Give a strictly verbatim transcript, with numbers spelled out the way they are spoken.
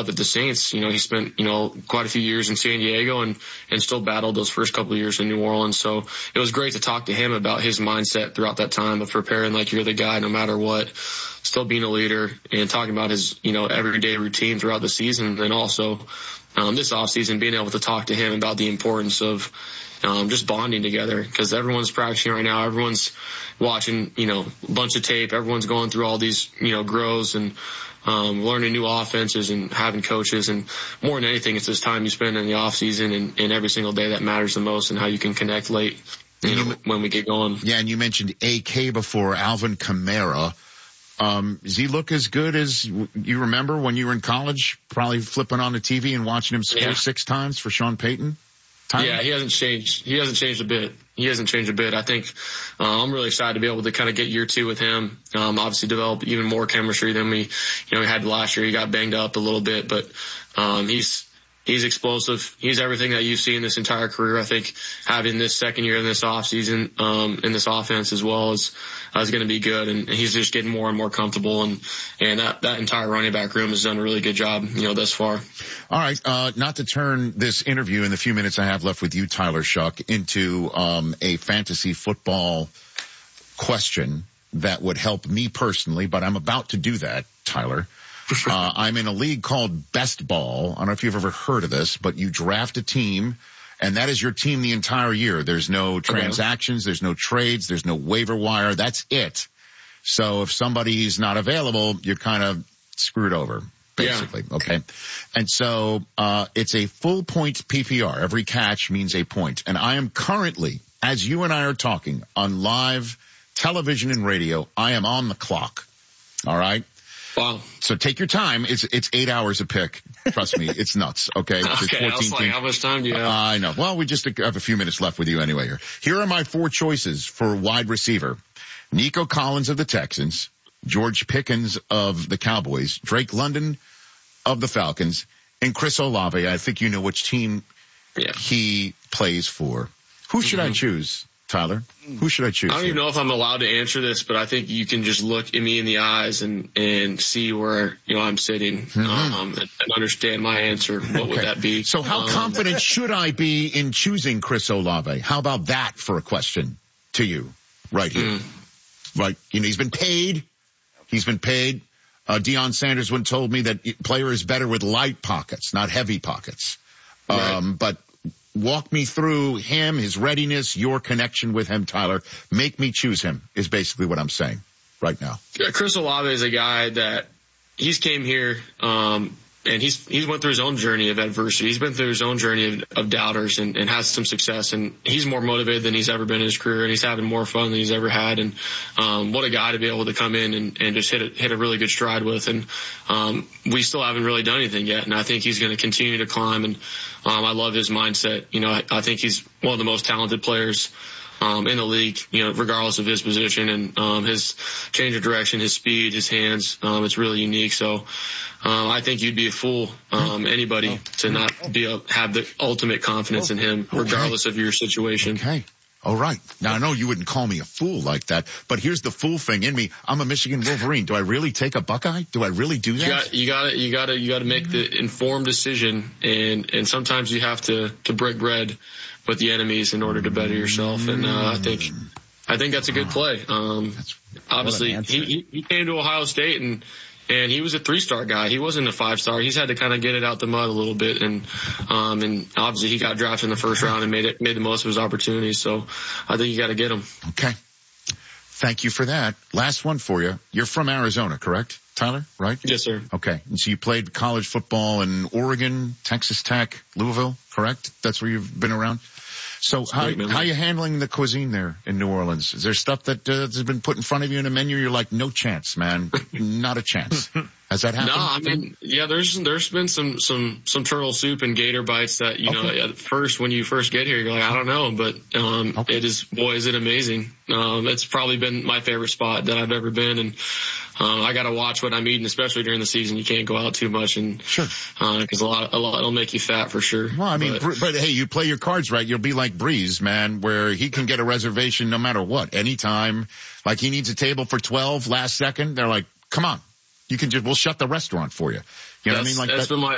up at the Saints. You know, he spent, you know, quite a few years in San Diego and, and still battled those first couple of years in New Orleans. So it was great to talk to him about his mindset throughout that time of preparing like you're the guy no matter what, still being a leader, and talking about his, you know, everyday routine throughout the season. And also, um, this offseason, being able to talk to him about the importance of, um, just bonding together, because everyone's practicing right now. Everyone's watching, you know, a bunch of tape. Everyone's going through all these, you know, grows and, um, learning new offenses and having coaches. And more than anything, it's this time you spend in the off season and, and every single day that matters the most, and how you can connect late, you know, when we get going. Yeah. And you mentioned A K before, Alvin Kamara. Um, does he look as good as you remember when you were in college, probably flipping on the T V and watching him score yeah. six times for Sean Payton? Tyler? Yeah, he hasn't changed. He hasn't changed a bit. He hasn't changed a bit. I think uh, I'm really excited to be able to kind of get year two with him. Um, obviously develop even more chemistry than we, you know, we had last year. He got banged up a little bit, but um, he's he's explosive. He's everything that you've seen this entire career. I think having this second year in this off season, um, in this offense as well is, uh, is going to be good. And he's just getting more and more comfortable. And, and that, that entire running back room has done a really good job, you know, thus far. All right. Uh, not to turn this interview in the few minutes I have left with you, Tyler Shough, into, um, a fantasy football question that would help me personally, but I'm about to do that, Tyler. Uh, I'm in a league called Best Ball. I don't know if you've ever heard of this, but you draft a team, and that is your team the entire year. There's no transactions, there's no trades, there's no waiver wire. That's it. So if somebody's not available, you're kind of screwed over, basically. Yeah. Okay. And so, uh, it's a full point P P R. Every catch means a point. And I am currently, as you and I are talking, on live television and radio, I am on the clock. All right. Wow. So take your time. It's it's eight hours a pick. Trust me, it's nuts. Okay. Okay. I was like, how much time do you have? Uh, I know. Well, we just have a few minutes left with you anyway here. Here are my four choices for wide receiver: Nico Collins of the Texans, George Pickens of the Cowboys, Drake London of the Falcons, and Chris Olave. I think you know which team yeah. he plays for. Who should mm-hmm. I choose, Tyler? Who should I choose? I don't for? even know if I'm allowed to answer this, but I think you can just look at me in the eyes and, and see where, you know, I'm sitting, mm-hmm. um, and, and understand my answer. What okay. would that be? So how um, confident should I be in choosing Chris Olave? How about that for a question to you right here? Mm. Right. You know, he's been paid. He's been paid. Uh, Deion Sanders once told me that player is better with light pockets, not heavy pockets. Right. Um, but walk me through him, his readiness, your connection with him, Tyler. Make me choose him is basically what I'm saying right now. Yeah, Chris Olave is a guy that he's came here, um, and he's he's went through his own journey of adversity. He's been through his own journey of, of doubters and, and has some success. And he's more motivated than he's ever been in his career, and he's having more fun than he's ever had. And um, what a guy to be able to come in and, and just hit a, hit a really good stride with. And um, we still haven't really done anything yet, and I think he's going to continue to climb. And um, I love his mindset. You know, I, I think he's one of the most talented players Um, in the league, you know, regardless of his position and, um, his change of direction, his speed, his hands. Um, it's really unique. So, um, I think you'd be a fool, um, anybody to not be a, have the ultimate confidence in him, regardless okay. of your situation. Okay. All right. Now, I know you wouldn't call me a fool like that, but here's the fool thing in me. I'm a Michigan Wolverine. Do I really take a Buckeye? Do I really do that? You got, you got to, you got to, you got to make the informed decision, and, and sometimes you have to, to break bread with the enemies in order to better yourself. And, uh, I think, I think that's a good play. Um, obviously he, he came to Ohio State and, and he was a three-star guy. He wasn't a five-star. He's had to kind of get it out the mud a little bit. And, um, and obviously he got drafted in the first round and made it, made the most of his opportunities. So I think you got to get him. Okay. Thank you for that. Last one for you. You're from Arizona, correct, Tyler? Right? Yes, sir. Okay. And so you played college football in Oregon, Texas Tech, Louisville, correct? That's where you've been around? So how, how are you handling the cuisine there in New Orleans? Is there stuff that uh, has been put in front of you in a menu? You're like, no chance, man. Not a chance. Has that happened? No, I mean, yeah, there's, there's been some, some, some turtle soup and gator bites that, you okay. know, at first, when you first get here, you're like, I don't know, but, um, okay. it is, boy, is it amazing. Um, it's probably been my favorite spot that I've ever been. And, um, I gotta watch what I'm eating, especially during the season. You can't go out too much and, sure. uh, cause a lot, a lot, it'll make you fat for sure. Well, I mean, but, but hey, you play your cards right. You'll be like Breeze, man, where he can get a reservation no matter what, anytime. Like he needs a table for twelve last second. They're like, come on. You can just, we'll shut the restaurant for you. You know that's, what I mean? Like that's that. been my,